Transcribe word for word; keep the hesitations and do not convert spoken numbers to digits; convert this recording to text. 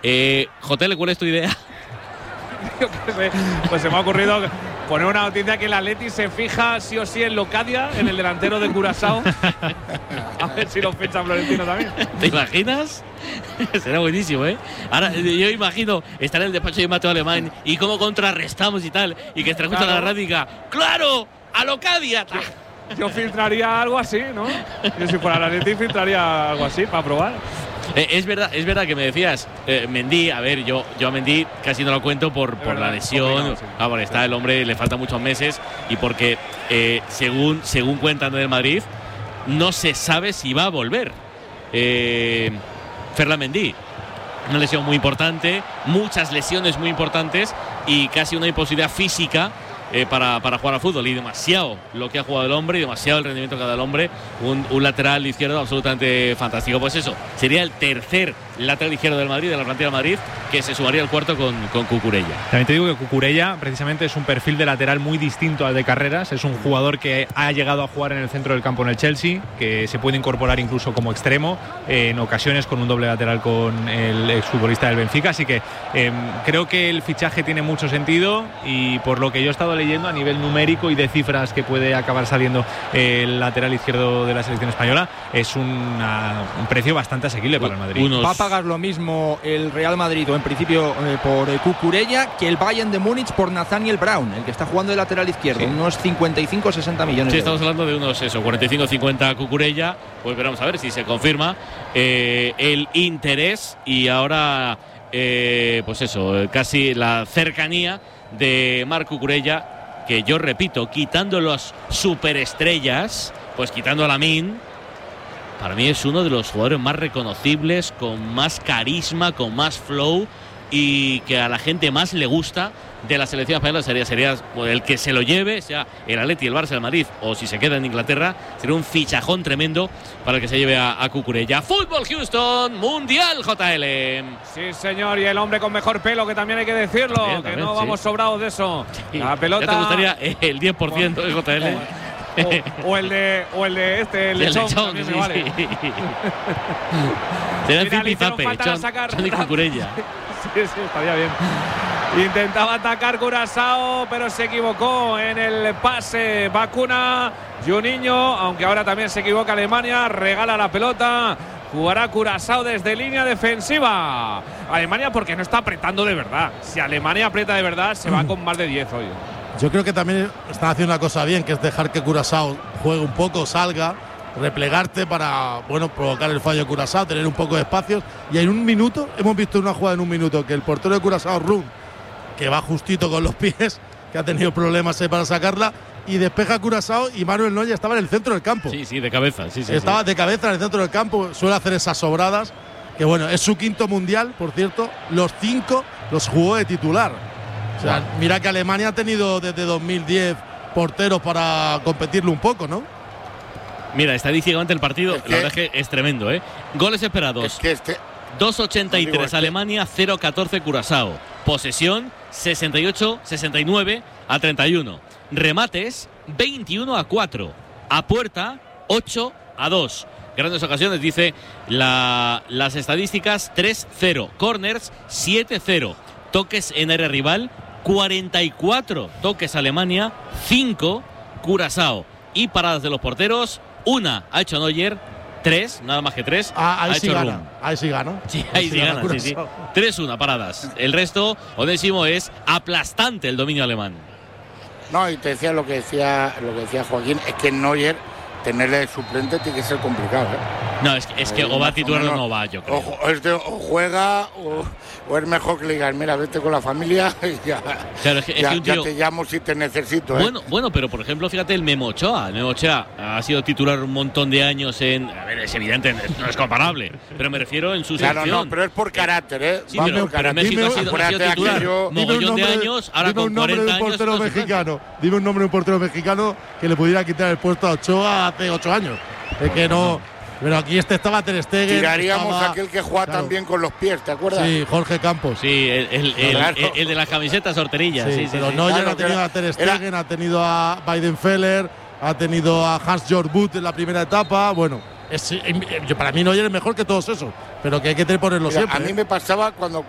Eh, Jotele, ¿cuál es tu idea? Pues se me ha ocurrido poner una noticia que el Atleti se fija sí o sí en Locadia, en el delantero de Curazao. A ver si lo ficha Florentino también. ¿Te imaginas? Será buenísimo, ¿eh? Ahora, yo imagino estar en el despacho de Mateo Alemán y cómo contrarrestamos y tal, y que escucha claro. la radio y diga, ¡claro! ¡A Locadia! Yo, yo filtraría algo así, ¿no? Yo si fuera el Atleti filtraría algo así para probar. Eh, es verdad, es verdad que me decías, eh, Mendy, a ver, yo, yo a Mendy casi no lo cuento por, por verdad, la lesión. sí. Ah, bueno, está el hombre, le faltan muchos meses y porque, eh, según, según cuentan del Madrid, no se sabe si va a volver. Eh, Ferland Mendy, una lesión muy importante, muchas lesiones muy importantes y casi una imposibilidad física. Eh, para, para jugar al fútbol y demasiado lo que ha jugado el hombre y demasiado el rendimiento que ha dado el hombre, un, un lateral izquierdo absolutamente fantástico. Pues eso, sería el tercer lateral izquierdo del Madrid, de la plantilla del Madrid, que se sumaría al cuarto con, con Cucurella. También te digo que Cucurella precisamente es un perfil de lateral muy distinto al de Carreras, es un jugador que ha llegado a jugar en el centro del campo en el Chelsea, que se puede incorporar incluso como extremo, eh, en ocasiones con un doble lateral con el exfutbolista del Benfica, así que eh, creo que el fichaje tiene mucho sentido y por lo que yo he estado leyendo a nivel numérico y de cifras que puede acabar saliendo el lateral izquierdo de la selección española, es una, un precio bastante asequible para el Madrid. Unos... Va a pagar lo mismo el Real Madrid o en principio eh, por eh, Cucurella que el Bayern de Múnich por Nathaniel Brown, el que está jugando de lateral izquierdo, sí. Unos cincuenta y cinco a sesenta millones. Sí, de estamos euros. hablando de unos eso, cuarenta y cinco cincuenta Cucurella, pues veremos a ver si se confirma eh, el interés y ahora eh, pues eso, casi la cercanía de Marc Cucurella, que yo repito, quitando las superestrellas, pues quitando a Lamine, para mí es uno de los jugadores más reconocibles, con más carisma, con más flow y que a la gente más le gusta de la selección española. Sería, sería el que se lo lleve, sea el Atleti, el Barça, el Madrid o si se queda en Inglaterra, sería un fichajón tremendo para el que se lleve a, a Cucurella. Fútbol Houston, Mundial J L. Sí, señor, y el hombre con mejor pelo, que también hay que decirlo, También, que también, no sí. vamos sobrados de eso. Sí. La pelota. ¿Ya te gustaría el diez por ciento de J L? O, o el de o el de este, el Sí, lechón, lechón, también sí, me vale. sí. Será Mira, el le hicieron Zipizape, falta John, sacar Johnny Cucurella. Sí, sí, estaría bien. Intentaba atacar Curazao, pero se equivocó en el pase. Vacuna, Juninho, aunque ahora también se equivoca Alemania, regala la pelota. Jugará Curazao desde línea defensiva. Alemania porque no está apretando de verdad. Si Alemania aprieta de verdad, se va con más de diez hoy. Yo creo que también están haciendo una cosa bien, que es dejar que Curazao juegue un poco, salga, replegarte para, bueno, provocar el fallo de Curazao, tener un poco de espacios. Y en un minuto, hemos visto una jugada en un minuto, que el portero de Curazao, Run, que va justito con los pies, que ha tenido problemas ahí para sacarla, y despeja a Curazao y Manuel Neuer estaba en el centro del campo. Sí, sí, de cabeza. Sí, sí, estaba sí. de cabeza en el centro del campo, suele hacer esas sobradas, que bueno, es su quinto mundial, por cierto, los cinco los jugó de titular. O sea, mira que Alemania ha tenido desde dos mil diez porteros para competirle un poco, ¿no? Mira, estadísticamente el partido, Es que, la verdad es que es tremendo, ¿eh? Goles esperados. Es que este, dos ochenta y tres digo, es que, Alemania, cero catorce Curazao. Posesión, sesenta y ocho sesenta y nueve a treinta y uno. Remates, veintiuno a cuatro. A puerta, ocho a dos. Grandes ocasiones, dice la, las estadísticas, tres cero. Corners, siete cero. Toques en área rival, cuarenta y cuatro toques Alemania, cinco Curazao. Y paradas de los porteros, una ha hecho Neuer, tres, nada más que tres. Ah, ahí ha sí hecho gana, Rum. ahí sí gana. Sí, ahí sí gana, sí, sí. tres uno paradas. El resto, Onésimo, es aplastante el dominio alemán. No, y te decía lo que decía lo que decía Joaquín, es que Neuer, tenerle de suplente tiene que ser complicado, ¿eh? No, es que, es que o va a titular o no va, yo creo. O, es de, o juega o, o es mejor que le digas, mira, vete con la familia y ya, claro, es que, es ya, que un tío, ya te llamo si te necesito, ¿eh? Bueno, bueno, pero por ejemplo, fíjate el Memo Ochoa. El Memo Ochoa ha sido titular un montón de años en... A ver, es evidente, no es comparable, pero me refiero en su Claro, selección. no, pero es por carácter, ¿eh? Sí, Va pero, por pero carácter. México ha sido, ha sido titular aquello, mogollón de años, ahora dime con un nombre cuarenta de un años... portero no mexicano, dime un nombre de un portero mexicano que le pudiera quitar el puesto a Ochoa hace ocho años. Es que no, pero aquí este estaba Ter Stegen. Tiraríamos estaba, aquel que juega claro, también con los pies, ¿te acuerdas? Sí, Jorge Campos. Sí, el, el, el, Claro. el, el de las camisetas horterillas. Sí, Sí, sí, pero sí. Neuer Claro, ha tenido era- a Ter Stegen, era- ha tenido a Weidenfeller, ha tenido a Hans-Jörg Butt en la primera etapa. Bueno, es, yo, para mí Neuer es mejor que todos esos, pero que hay que ponerlo Mira, siempre. a mí ¿eh? me pasaba cuando